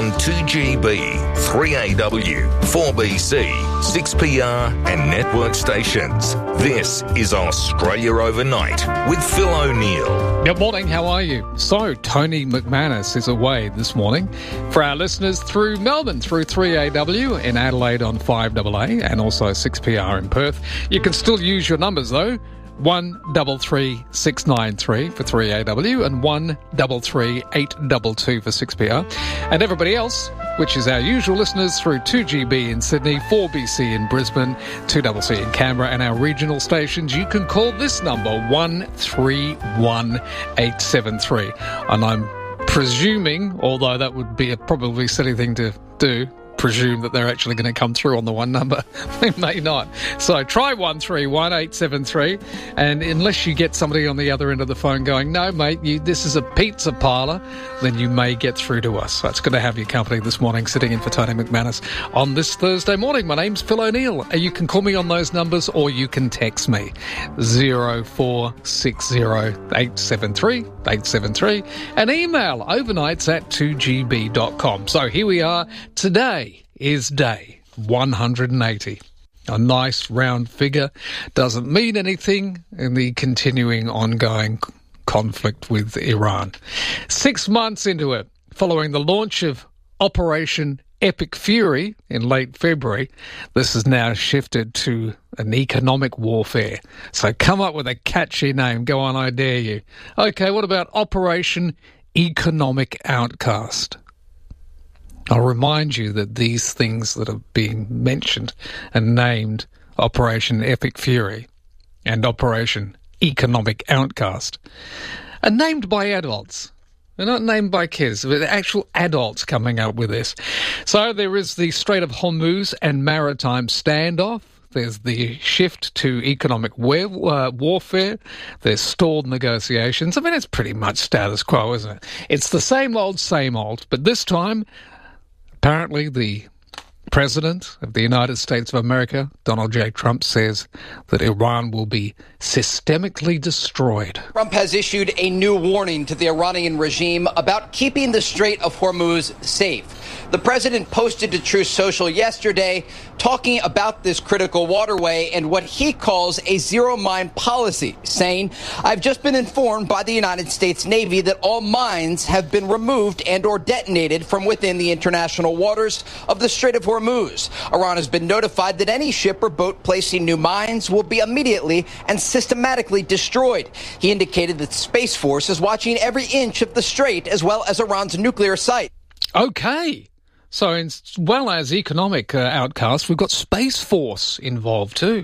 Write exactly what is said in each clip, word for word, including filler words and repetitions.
on two G B, three A W, four B C, six P R and network stations. This is Australia Overnight with Phil O'Neill. Good morning, how are you? So, Tony McManus is away this morning. For our listeners through Melbourne, through three A W, in Adelaide on five A A, and also six P R in Perth. You can still use your numbers though. one double three six nine three for three A W and one double three eight two two for six P R. And everybody else, which is our usual listeners through two G B in Sydney, four B C in Brisbane, two C C in Canberra, and our regional stations, you can call this number one three one eight seven three. And I'm presuming, although that would be a probably silly thing to do, presume that they're actually going to come through on the one number. They may not. So try one three one eight seven three, and unless you get somebody on the other end of the phone going, no, mate, you, this is a pizza parlour, then you may get through to us. So it's good to have your company this morning, sitting in for Tony McManus on this Thursday morning. My name's Phil O'Neill. You can call me on those numbers or you can text me zero four six zero eight seven three eight seven three and email overnights at two g b dot com. So here we are. Today is day one hundred eighty. A nice round figure. Doesn't mean anything in the continuing ongoing conflict with Iran. Six months into it, following the launch of Operation Epic Fury in late February, this has now shifted to an economic warfare. So come up with a catchy name. Go on, I dare you. Okay, what about Operation Economic Outcast? I'll remind you that these things that are being mentioned and named Operation Epic Fury and Operation Economic Outcast are named by adults. They're not named by kids. They're actual adults coming up with this. So there is the Strait of Hormuz and maritime standoff. There's the shift to economic war, uh, warfare. There's stalled negotiations. I mean, it's pretty much status quo, isn't it? It's the same old, same old. But this time, apparently, the President of the United States of America, Donald J. Trump, says that Iran will be systemically destroyed. Trump has issued a new warning to the Iranian regime about keeping the Strait of Hormuz safe. The president posted to Truth Social yesterday talking about this critical waterway and what he calls a zero-mine policy, saying, "I've just been informed by the United States Navy that all mines have been removed and or detonated from within the international waters of the Strait of Hormuz. Iran has been notified that any ship or boat placing new mines will be immediately and systematically destroyed." He indicated that Space Force is watching every inch of the strait as well as Iran's nuclear site. Okay. So as well as economic uh, outcasts, we've got Space Force involved too.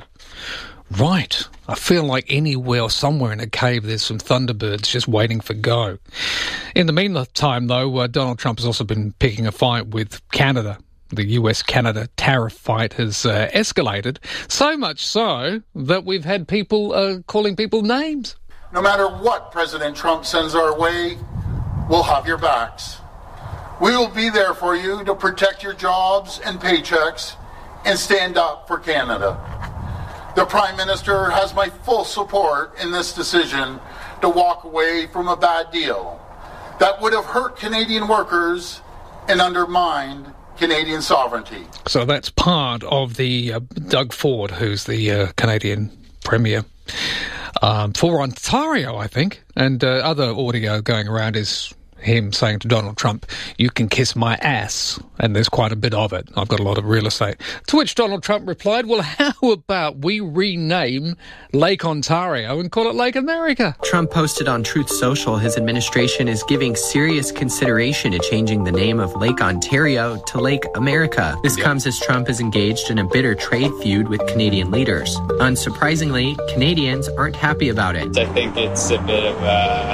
Right. I feel like anywhere or somewhere in a cave there's some Thunderbirds just waiting for go. In the meantime, though, uh, Donald Trump has also been picking a fight with Canada. The U S Canada tariff fight has uh, escalated, so much so that we've had people uh, calling people names. No matter what President Trump sends our way, we'll have your backs. We will be there for you to protect your jobs and paychecks and stand up for Canada. The Prime Minister has my full support in this decision to walk away from a bad deal that would have hurt Canadian workers and undermined Canadian sovereignty. So that's part of the uh, Doug Ford, who's the uh, Canadian Premier um, for Ontario, I think, and uh, other audio going around is him saying to Donald Trump, "You can kiss my ass," and there's quite a bit of it. I've got a lot of real estate. To which Donald Trump replied, well, how about we rename Lake Ontario and call it Lake America? Trump posted on Truth Social his administration is giving serious consideration to changing the name of Lake Ontario to Lake America. This yeah. comes as Trump is engaged in a bitter trade feud with Canadian leaders. Unsurprisingly, Canadians aren't happy about it. I think it's a bit of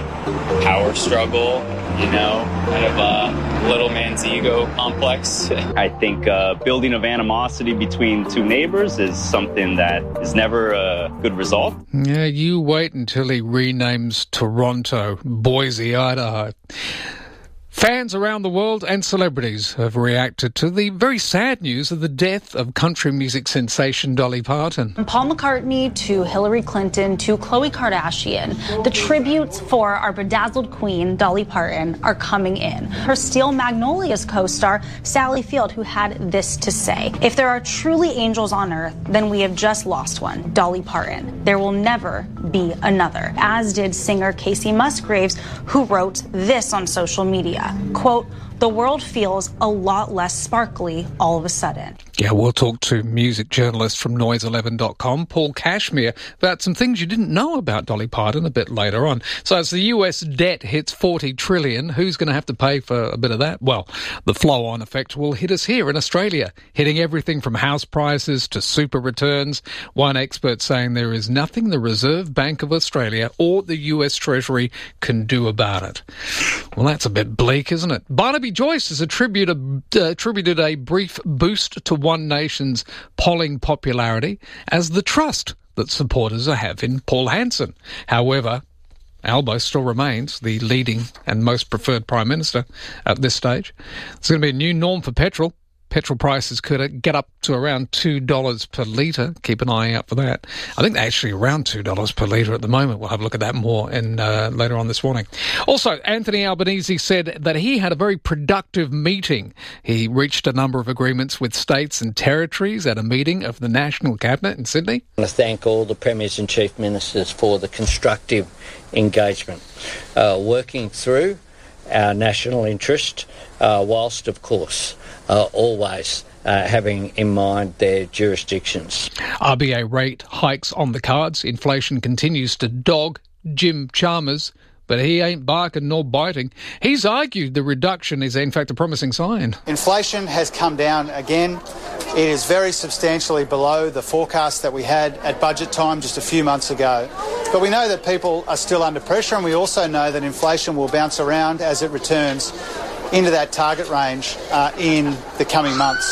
a power struggle. You know, kind of a little man's ego complex. I think uh, building of animosity between two neighbors is something that is never a good result. Yeah, you wait until he renames Toronto Boise, Idaho. Fans around the world and celebrities have reacted to the very sad news of the death of country music sensation Dolly Parton. From Paul McCartney to Hillary Clinton to Khloe Kardashian, the tributes for our bedazzled queen, Dolly Parton, are coming in. Her Steel Magnolias co-star, Sally Field, who had this to say: "If there are truly angels on earth, then we have just lost one, Dolly Parton. There will never be another." As did singer Casey Musgraves, who wrote this on social media. Quote, "The world feels a lot less sparkly all of a sudden." Yeah, we'll talk to music journalist from noise eleven dot com, Paul Cashmere, about some things you didn't know about Dolly Parton a bit later on. So as the U S debt hits forty trillion dollars, who's going to have to pay for a bit of that? Well, the flow-on effect will hit us here in Australia, hitting everything from house prices to super returns. One expert saying there is nothing the Reserve Bank of Australia or the U S Treasury can do about it. Well, that's a bit bleak, isn't it? Barnaby Joyce has attributed, uh, attributed a brief boost to One Nation's polling popularity as the trust that supporters have in Paul Hanson. However, Albo still remains the leading and most preferred Prime Minister at this stage. It's going to be a new norm for petrol. Petrol prices could get up to around two dollars per litre. Keep an eye out for that. I think they're actually around two dollars per litre at the moment. We'll have a look at that more in, uh, later on this morning. Also, Anthony Albanese said that he had a very productive meeting. He reached a number of agreements with states and territories at a meeting of the National Cabinet in Sydney. I want to thank all the Premiers and Chief Ministers for the constructive engagement, uh, working through our national interest, uh, whilst, of course, Uh, always uh, having in mind their jurisdictions. R B A rate hikes on the cards. Inflation continues to dog Jim Chalmers, but he ain't barking nor biting. He's argued the reduction is in fact a promising sign. Inflation has come down again. It is very substantially below the forecast that we had at budget time just a few months ago. But we know that people are still under pressure, and we also know that inflation will bounce around as it returns into that target range uh, in the coming months.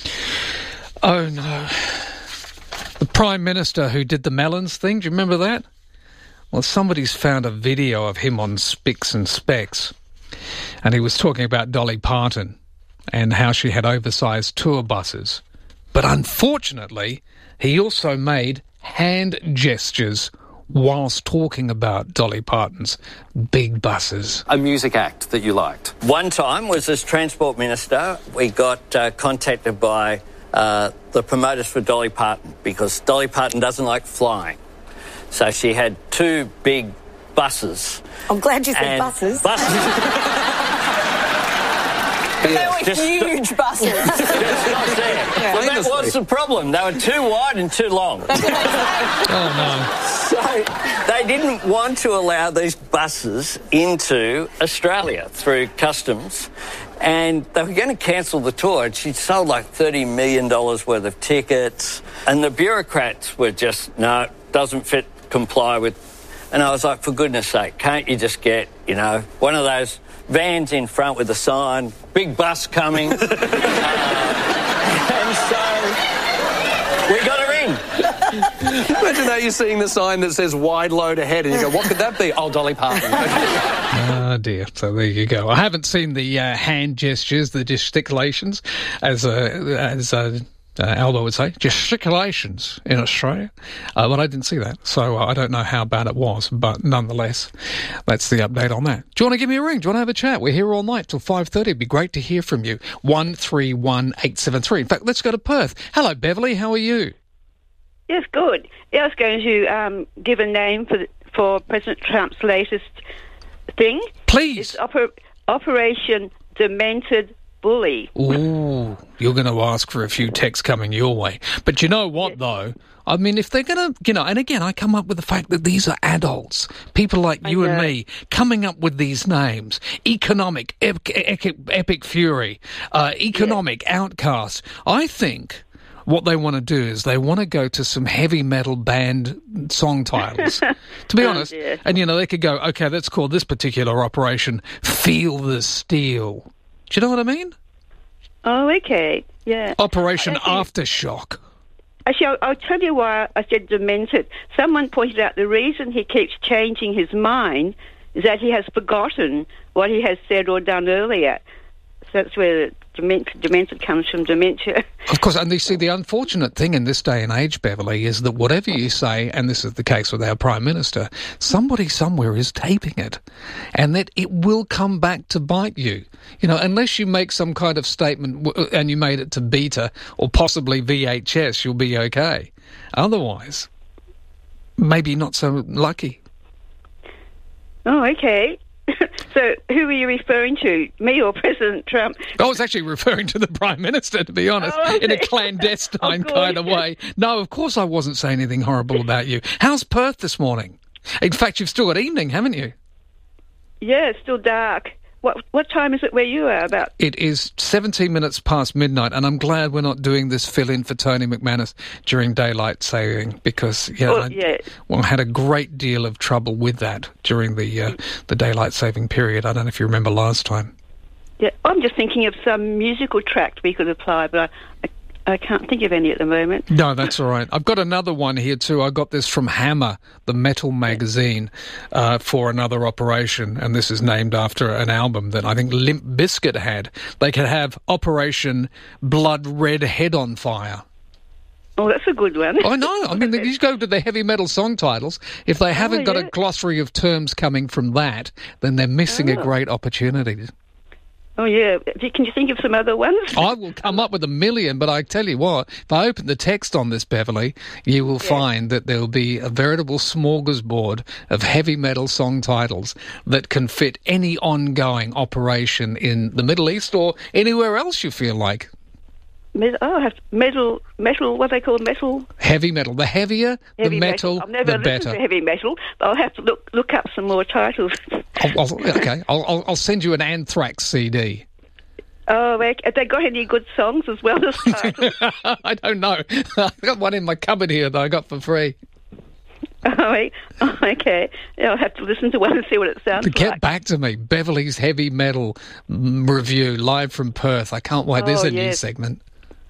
Oh no. The Prime Minister who did the melons thing, do you remember that? Well, somebody's found a video of him on Spicks and Specs, and he was talking about Dolly Parton and how she had oversized tour buses. But unfortunately, he also made hand gestures whilst talking about Dolly Parton's big buses. A music act that you liked? One time was as Transport Minister, we got uh, contacted by uh, the promoters for Dolly Parton because Dolly Parton doesn't like flying. So she had two big buses. I'm glad you said buses. Buses. But they were Just huge st- buses. Just stop there. Yeah. Well, that was the problem. They were too wide and too long. Oh, no. So they didn't want to allow these buses into Australia through customs, and they were going to cancel the tour. And she'd sold like thirty million dollars worth of tickets, and the bureaucrats were just, no, doesn't fit, comply with. And I was like, for goodness sake, can't you just get, you know, one of those vans in front with a sign, big bus coming. uh, and so we got her in. Imagine that you're seeing the sign that says wide load ahead and you go, what could that be? Oh, Dolly Parton. Oh dear. So there you go. I haven't seen the uh, hand gestures, the gesticulations, as a, as a, Uh, Albo would say, gesticulations in Australia. Uh, but I didn't see that, so uh, I don't know how bad it was. But nonetheless, that's the update on that. Do you want to give me a ring? Do you want to have a chat? We're here all night till five thirty. It'd be great to hear from you. one three one eight seven three. In fact, let's go to Perth. Hello, Beverly. How are you? Yes, good. I was going to um, give a name for the, for President Trump's latest thing. Please. It's oper- Operation Demented Bully. Ooh, you're going to ask for a few texts coming your way. But you know what, though? I mean, if they're going to, you know, and again, I come up with the fact that these are adults, people like you and me, coming up with these names. Economic, epic, epic, epic fury, uh, economic yeah. outcast. I think what they want to do is they want to go to some heavy metal band song titles, to be honest. Oh, and, you know, they could go, okay, let's call this particular operation Feel the Steel. Do you know what I mean? Oh, okay, yeah. Operation actually, Aftershock. Actually, I'll, I'll tell you why I said demented. Someone pointed out the reason he keeps changing his mind is that he has forgotten what he has said or done earlier. So that's where dementia, dementia comes from, dementia. Of course, and you see, the unfortunate thing in this day and age, Beverly, is that whatever you say, and this is the case with our Prime Minister, somebody somewhere is taping it, and that it will come back to bite you. You know, unless you make some kind of statement and you made it to beta or possibly V H S, you'll be okay. Otherwise, maybe not so lucky. Oh, okay. So who are you referring to, me or President Trump? I was actually referring to the Prime Minister, to be honest, oh, in a clandestine oh, kind of way. No, of course I wasn't saying anything horrible about you. How's Perth this morning? In fact, you've still got evening, haven't you? Yeah, it's still dark. What what time is it where you are about? It is seventeen minutes past midnight, and I'm glad we're not doing this fill-in for Tony McManus during daylight saving, because yeah, oh, I, yeah. well, I had a great deal of trouble with that during the uh, the daylight saving period. I don't know if you remember last time. Yeah, I'm just thinking of some musical track we could apply, but I, I I can't think of any at the moment. No, that's all right. I've got another one here too. I got this from Hammer, the metal magazine, uh, for another operation, and this is named after an album that I think Limp Bizkit had. They could have Operation Blood Red Head on Fire. Oh, that's a good one. I know. I mean, you go to the heavy metal song titles. If they haven't oh, got yeah. a glossary of terms coming from that, then they're missing oh. a great opportunity. Oh, yeah. Can you think of some other ones? I will come up with a million, but I tell you what, if I open the text on this, Beverly, you will yeah. find that there will be a veritable smorgasbord of heavy metal song titles that can fit any ongoing operation in the Middle East or anywhere else you feel like. Med- oh, I have metal, metal, what they call metal? Heavy metal. The heavier, heavy the metal, metal. I've never the listened better. to heavy metal, but I'll have to look look up some more titles. I'll, I'll, okay, I'll, I'll, I'll send you an Anthrax C D. Oh, have they got any good songs as well as titles? I don't know. I've got one in my cupboard here that I got for free. Oh, okay. I'll have to listen to one and see what it sounds like. Get back to me. Beverly's Heavy Metal Review, live from Perth. I can't wait. Oh, There's a yes. new segment.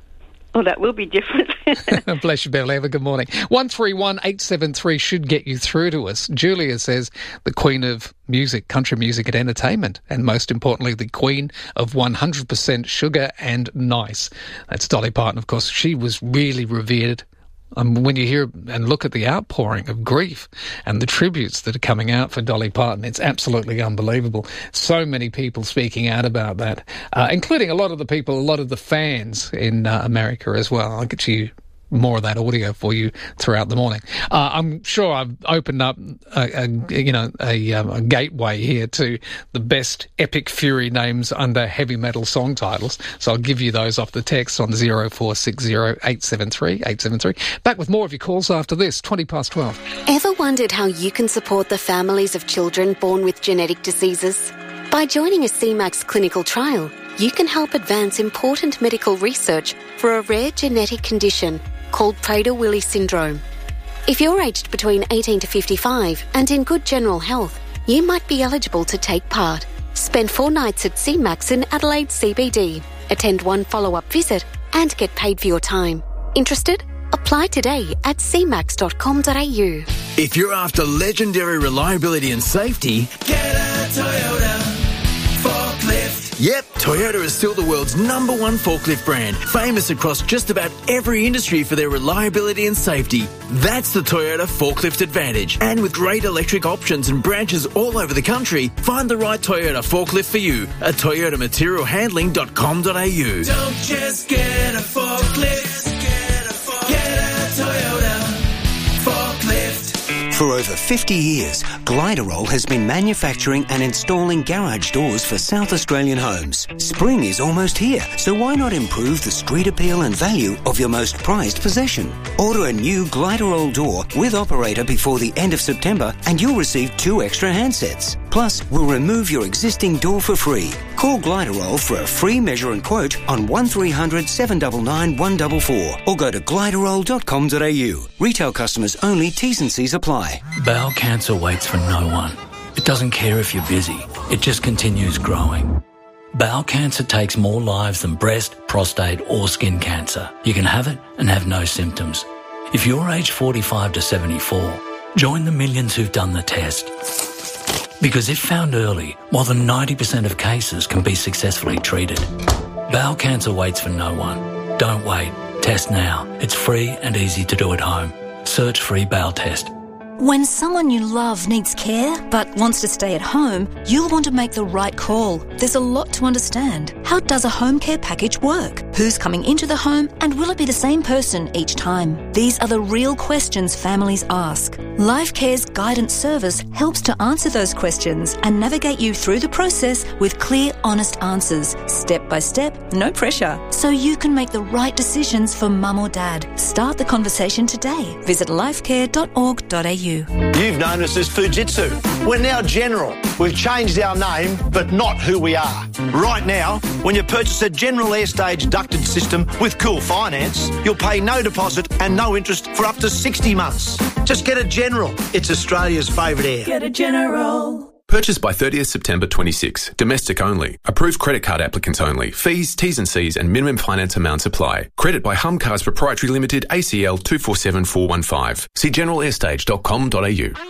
Oh, that will be different. Bless you, Beverly. Have a good morning. one three one eight seven three should get you through to us. Julia says the queen of music, country music and entertainment, and most importantly, the queen of one hundred percent sugar and nice. That's Dolly Parton, of course. She was really revered. Um, when you hear and look at the outpouring of grief and the tributes that are coming out for Dolly Parton, it's absolutely unbelievable. So many people speaking out about that, uh, including a lot of the people, a lot of the fans in uh, America as well. I'll get you more of that audio for you throughout the morning. Uh, I'm sure I've opened up a, a you know a, um, a gateway here to the best epic fury names under heavy metal song titles. So I'll give you those off the text on zero four six zero eight seven three eight seven three. Back with more of your calls after this, twenty past twelve. Ever wondered how you can support the families of children born with genetic diseases? By joining a C MAX clinical trial, you can help advance important medical research for a rare genetic condition called Prader-Willi syndrome. If you're aged between eighteen to fifty-five and in good general health, you might be eligible to take part. Spend four nights at C MAX in Adelaide C B D, attend one follow-up visit and get paid for your time. Interested? Apply today at c max dot com dot a u. If you're after legendary reliability and safety, get a Toyota forklift. Yep, Toyota is still the world's number one forklift brand, famous across just about every industry for their reliability and safety. That's the Toyota Forklift Advantage. And with great electric options and branches all over the country, find the right Toyota forklift for you at toyota material handling dot com dot a u. Don't just get a forklift, get a, forklift. Get a Toyota forklift. For over fifty years, Gliderol has been manufacturing and installing garage doors for South Australian homes. Spring is almost here, so why not improve the street appeal and value of your most prized possession? Order a new Gliderol door with operator before the end of September and you'll receive two extra handsets. Plus, we'll remove your existing door for free. Call Gliderol for a free measure and quote on one three hundred seven nine nine one four four or go to gliderol dot com dot a u. Retail customers only, T's and C's apply. Bowel cancer waits for no one. It doesn't care if you're busy. It just continues growing. Bowel cancer takes more lives than breast, prostate or skin cancer. You can have it and have no symptoms. If you're aged forty-five to seventy-four, join the millions who've done the test. Because if found early, more than ninety percent of cases can be successfully treated. Bowel cancer waits for no one. Don't wait. Test now. It's free and easy to do at home. Search free bowel test. When someone you love needs care but wants to stay at home, you'll want to make the right call. There's a lot to understand. How does a home care package work? Who's coming into the home, and will it be the same person each time? These are the real questions families ask. LifeCare's guidance service helps to answer those questions and navigate you through the process with clear, honest answers, step by step, no pressure, so you can make the right decisions for mum or dad. Start the conversation today. Visit lifecare dot org dot a u. You've known us as Fujitsu. We're now General. We've changed our name, but not who we are. Right now, when you purchase a General Airstage ducted system with Cool Finance, you'll pay no deposit and no interest for up to sixty months. Just get a General. It's Australia's favourite air. Get a General. Purchased by thirtieth September twenty-six. Domestic only. Approved credit card applicants only. Fees, T's and C's and minimum finance amounts apply. Credit by Hum Cars Proprietary Limited, A C L two four seven four one five. See general airstage dot com dot a u.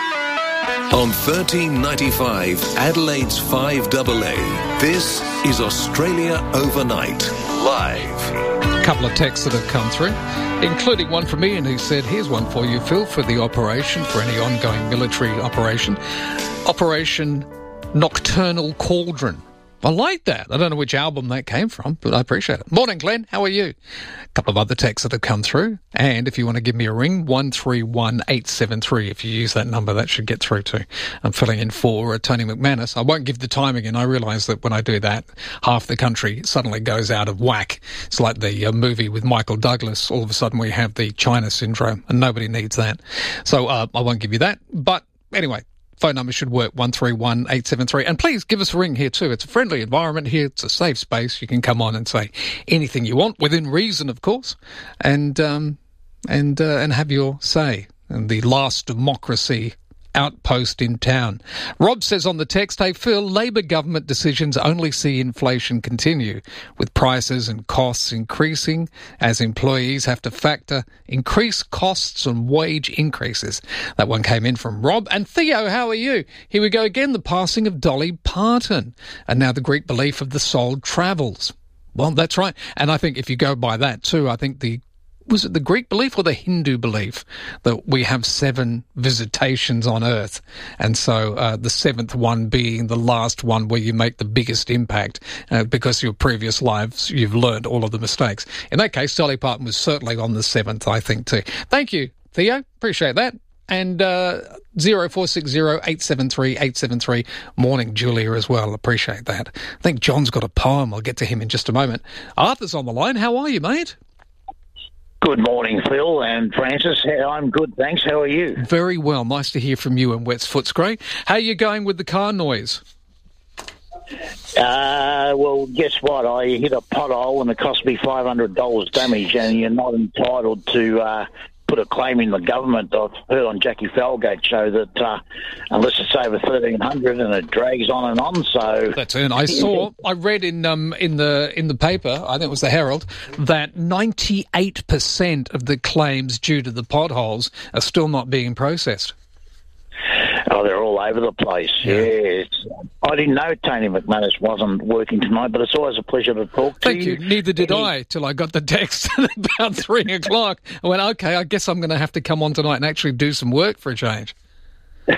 On thirteen ninety-five, Adelaide's five A A, this is Australia Overnight, live. A couple of texts that have come through, including one from Ian who said, here's one for you, Phil, for the operation, for any ongoing military operation. Operation Nocturnal Cauldron. I like that. I don't know which album that came from, but I appreciate it. Morning, Glenn. How are you? A couple of other texts that have come through. And if you want to give me a ring, one three one eight seven three. If you use that number, that should get through to. I'm filling in for uh, Tony McManus. I won't give the timing, and I realise that when I do that, half the country suddenly goes out of whack. It's like the uh, movie with Michael Douglas. All of a sudden we have the China syndrome, and nobody needs that. So uh, I won't give you that. But anyway, phone number should work, one three one eight seven three. And please give us a ring here too. It's a friendly environment here. It's a safe space. You can come on and say anything you want, within reason, of course, and um, and uh, and have your say. And the last democracy outpost in town. Rob says on the text, hey Phil, Labor government decisions only see inflation continue, with prices and costs increasing as employees have to factor increased costs and wage increases. That one came in from Rob. And Theo, how are you? Here we go again, the passing of Dolly Parton, and now the Greek belief of the soul travels. Well, that's right. And I think if you go by that too, I think the was it the Greek belief or the Hindu belief that we have seven visitations on Earth? And so uh, the seventh one being the last one where you make the biggest impact uh, because your previous lives, you've learned all of the mistakes. In that case, Dolly Parton was certainly on the seventh, I think, too. Thank you, Theo. Appreciate that. And uh, zero four six zero eight seven three eight seven three. Morning, Julia, as well. Appreciate that. I think John's got a poem. I'll get to him in just a moment. Arthur's on the line. How are you, mate? Good morning, Phil and Francis. I'm good, thanks. How are you? Very well. Nice to hear from you and Wets Footscray. How are you going with the car noise? Uh, well, guess what? I hit a pothole and it cost me five hundred dollars damage, and you're not entitled to uh, put a claim in the government. I've heard on Jackie Falgate's show that uh, unless it's over thirteen hundred and it drags on and on, so... That's it. I saw, I read in um in the in the paper, I think it was the Herald, that ninety-eight percent of the claims due to the potholes are still not being processed. Oh, they're all over the place, yeah. Yes. I didn't know Tony McManus wasn't working tonight, but it's always a pleasure to talk to Thank you. you. Neither did I, till I got the text at about three o'clock. I went, okay, I guess I'm going to have to come on tonight and actually do some work for a change. uh,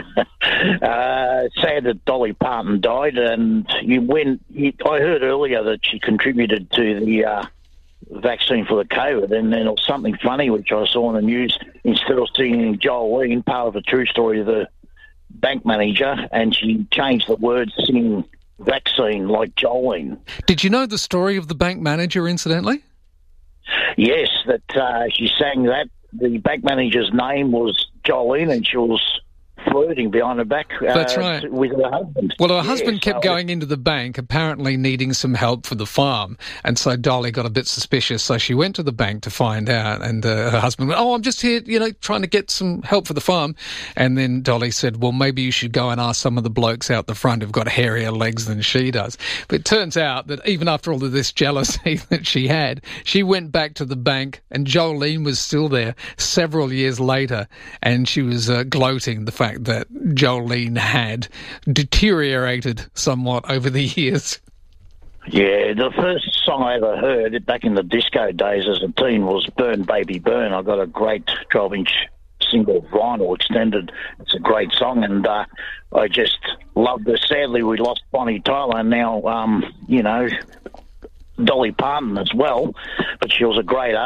sad that Dolly Parton died, and you went. You, I heard earlier that she contributed to the uh, vaccine for the COVID, and then it was something funny which I saw on the news. Instead of singing Jolene, part of a true story of the bank manager, and she changed the words singing vaccine like Jolene. Did you know the story of the bank manager, incidentally? Yes, that uh, she sang that. The bank manager's name was Jolene, and she was flirting behind her back uh, That's right. with her husband. Well, her yeah, husband kept so going into the bank, apparently needing some help for the farm, and so Dolly got a bit suspicious, so she went to the bank to find out, and uh, her husband went, oh, I'm just here, you know, trying to get some help for the farm. And then Dolly said, well, maybe you should go and ask some of the blokes out the front who've got hairier legs than she does. But it turns out that even after all of this jealousy that she had, she went back to the bank, and Jolene was still there several years later, and she was uh, gloating the fact that Jolene had deteriorated somewhat over the years. Yeah, the first song I ever heard back in the disco days as a teen was Burn Baby Burn. I got a great twelve-inch single vinyl extended. It's a great song, and uh, I just loved her. Sadly, we lost Bonnie Tyler, and now, um, you know, Dolly Parton as well, but she was a great artist.